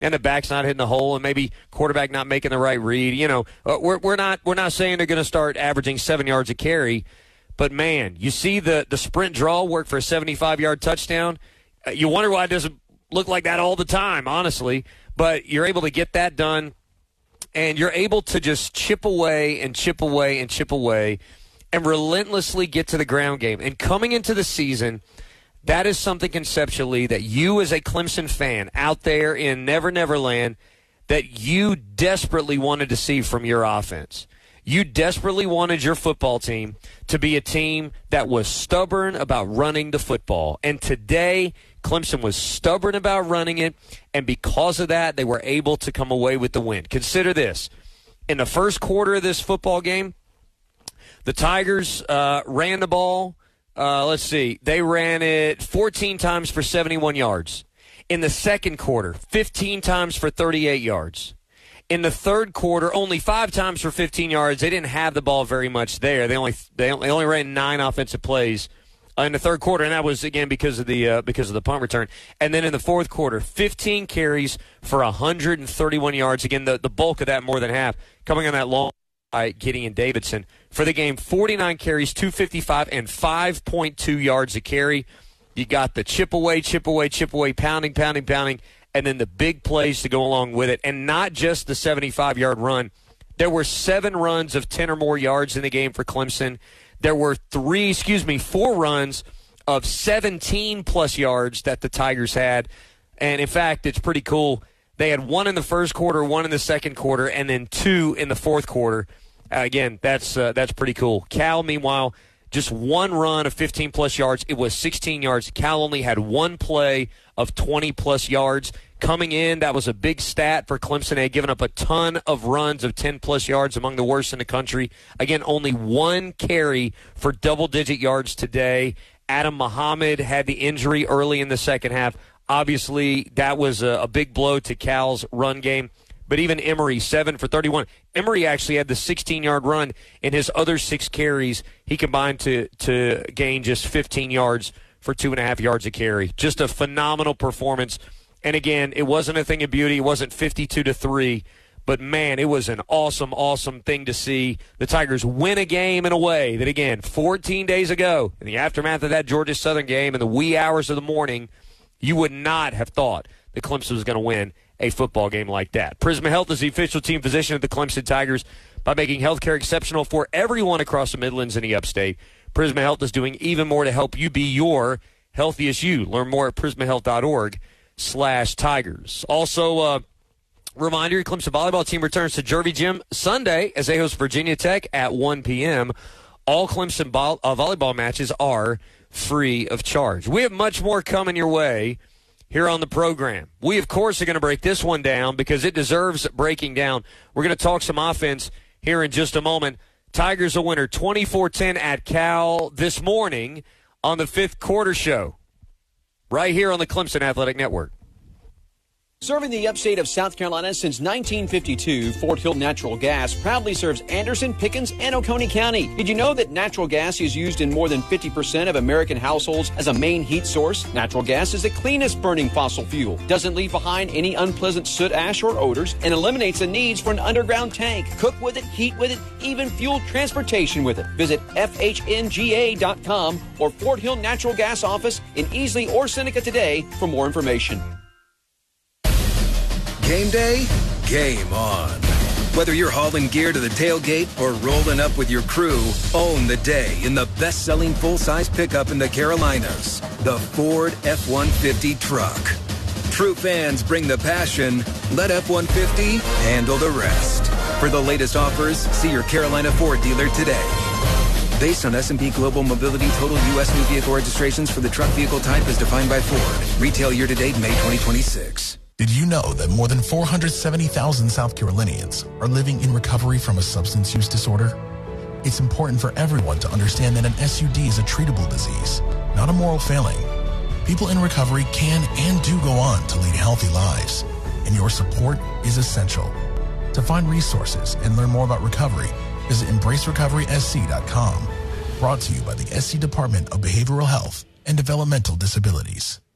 and the back's not hitting the hole, and maybe quarterback not making the right read. We're not saying they're going to start averaging 7 yards a carry, but man, you see the sprint draw work for a 75-yard touchdown. You wonder why it doesn't look like that all the time, honestly. But you're able to get that done, and you're able to just chip away and chip away and chip away, and relentlessly get to the ground game. And coming into the season, that is something conceptually that you as a Clemson fan out there in Never Never Land that you desperately wanted to see from your offense. You desperately wanted your football team to be a team that was stubborn about running the football. And today, Clemson was stubborn about running it, and because of that, they were able to come away with the win. Consider this. In the first quarter of this football game, the Tigers ran the ball. They ran it 14 times for 71 yards. In the second quarter, 15 times for 38 yards. In the third quarter, only 5 times for 15 yards. They didn't have the ball very much there. They only ran 9 offensive plays in the third quarter, and that was again because of the punt return. And then in the fourth quarter, 15 carries for 131 yards. Again, the bulk of that, more than half, coming on that long by Gideon Davidson. For the game, 49 carries, 255, and 5.2 yards a carry. You got the chip away, pounding, and then the big plays to go along with it. And not just the 75-yard run. There were 7 runs of 10 or more yards in the game for Clemson. There were 4 runs of 17-plus yards that the Tigers had. And, in fact, it's pretty cool. They had 1 in the first quarter, 1 in the second quarter, and then 2 in the fourth quarter. Again, that's pretty cool. Cal, meanwhile, just 1 run of 15-plus yards. It was 16 yards. Cal only had 1 play of 20-plus yards. Coming in, that was a big stat for Clemson. They had given up a ton of runs of 10-plus yards, among the worst in the country. Again, only 1 carry for double-digit yards today. Adam Muhammad had the injury early in the second half. Obviously, that was a big blow to Cal's run game. But even Emory, 7 for 31. Emory actually had the 16-yard run in his other 6 carries. He combined to gain just 15 yards for 2.5 yards a carry. Just a phenomenal performance. And again, it wasn't a thing of beauty. It wasn't 52-3. But, man, it was an awesome, awesome thing to see the Tigers win a game in a way that, again, 14 days ago, in the aftermath of that Georgia Southern game in the wee hours of the morning, you would not have thought that Clemson was going to win a football game like that. Prisma Health is the official team physician of the Clemson Tigers. By making healthcare exceptional for everyone across the Midlands and the Upstate, Prisma Health is doing even more to help you be your healthiest you. Learn more at prismahealth.org/Tigers. Also, reminder, your Clemson volleyball team returns to Jervey Gym Sunday as they host Virginia Tech at 1 p.m. All Clemson volleyball matches are free of charge. We have much more coming your way here on the program. We, of course, are going to break this one down because it deserves breaking down. We're going to talk some offense here in just a moment. Tigers a winner 24-10 at Cal this morning on the Fifth Quarter Show right here on the Clemson Athletic Network. Serving the upstate of South Carolina since 1952, Fort Hill Natural Gas proudly serves Anderson, Pickens, and Oconee County. Did you know that natural gas is used in more than 50% of American households as a main heat source? Natural gas is the cleanest burning fossil fuel, doesn't leave behind any unpleasant soot, ash, or odors, and eliminates the needs for an underground tank. Cook with it, heat with it, even fuel transportation with it. Visit FHNGA.com or Fort Hill Natural Gas office in Easley or Seneca today for more information. Game day, game on. Whether you're hauling gear to the tailgate or rolling up with your crew, own the day in the best-selling full-size pickup in the Carolinas, the Ford F-150 truck. True fans bring the passion. Let F-150 handle the rest. For the latest offers, see your Carolina Ford dealer today. Based on S&P Global Mobility total U.S. new vehicle registrations for the truck vehicle type as defined by Ford. Retail year-to-date May 2026. Did you know that more than 470,000 South Carolinians are living in recovery from a substance use disorder? It's important for everyone to understand that an SUD is a treatable disease, not a moral failing. People in recovery can and do go on to lead healthy lives, and your support is essential. To find resources and learn more about recovery, visit EmbraceRecoverySC.com. Brought to you by the SC Department of Behavioral Health and Developmental Disabilities.